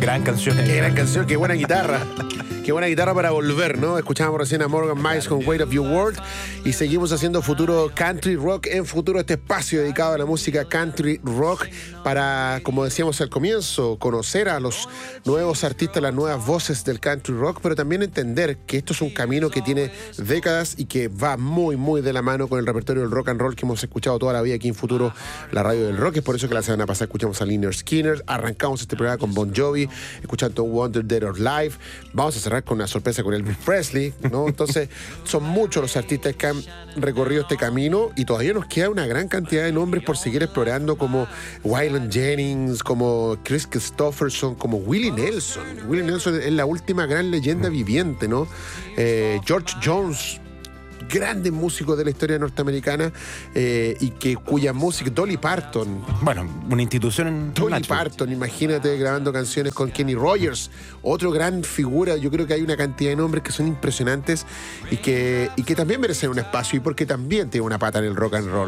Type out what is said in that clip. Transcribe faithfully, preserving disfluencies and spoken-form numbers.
Gran canción. Qué gran canción, qué buena guitarra. Qué buena guitarra para volver, ¿no? Escuchábamos recién a Morgan Miles con Weight of Your World y seguimos haciendo Futuro Country Rock en Futuro, este espacio dedicado a la música country rock para, como decíamos al comienzo, conocer a los nuevos artistas, las nuevas voces del country rock, pero también entender que esto es un camino que tiene décadas y que va muy, muy de la mano con el repertorio del rock and roll que hemos escuchado toda la vida aquí en Futuro, la radio del rock. Es por eso que la semana pasada escuchamos a Lynyrd Skynyrd, arrancamos este programa con Bon Jovi, escuchando Wonder Dead or Live. Vamos a cerrar con una sorpresa con Elvis Presley, ¿no? Entonces, son muchos los artistas que han recorrido este camino y todavía nos queda una gran cantidad de nombres por seguir explorando, como Waylon Jennings, como Chris Christopherson, como Willie Nelson. Willie Nelson es la última gran leyenda viviente, ¿no? Eh, George Jones, grandes músicos de la historia norteamericana, eh, y que cuya música, Dolly Parton. Bueno, una institución en Dolly Nashville. Parton, imagínate grabando canciones con Kenny Rogers, otro gran figura. Yo creo que hay una cantidad de nombres que son impresionantes y que, y que también merecen un espacio y porque también tiene una pata en el rock and roll.